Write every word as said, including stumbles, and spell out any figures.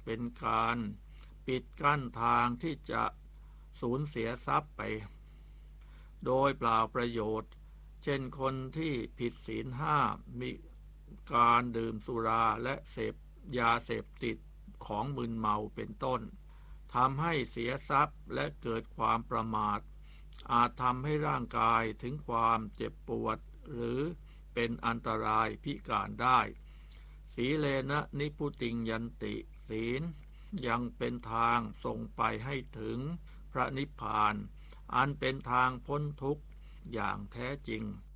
เป็นการปิดกั้นทางที่จะสูญเสียทรัพย์ไปโดยเปล่าประโยชน์เช่นคนที่ผิดศีลห้ามีการดื่มสุราและเสพยาเสพติดของมึนเมาเป็นต้นทำให้เสียทรัพย์และเกิดความประมาทอาจทำให้ร่างกายถึงความเจ็บปวดหรือเป็นอันตรายพิการได้สีเลนะนิพุติงยันติศีลยังเป็นทางส่งไปให้ถึงพระนิพพานอันเป็นทางพ้นทุกข์อย่างแท้จริง